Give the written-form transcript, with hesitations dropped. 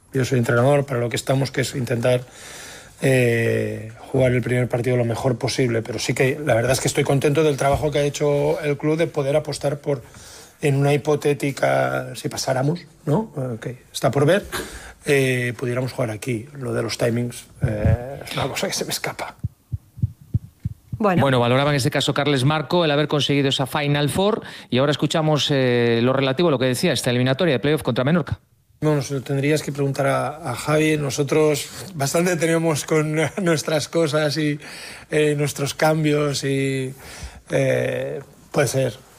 yo soy entrenador, para lo que estamos, que es intentar jugar el primer partido lo mejor posible, pero sí que la verdad es que estoy contento del trabajo que ha hecho el club de poder apostar por, en una hipotética, si pasáramos, ¿no? Que está por ver, pudiéramos jugar aquí. Lo de los timings es una cosa que se me escapa. Bueno, valoraba en este caso Carles Marco el haber conseguido esa Final Four, y ahora escuchamos lo relativo a lo que decía esta eliminatoria de playoff contra Menorca. No, nos lo tendrías que preguntar a Javi. Nosotros bastante tenemos con nuestras cosas y nuestros cambios y puede ser.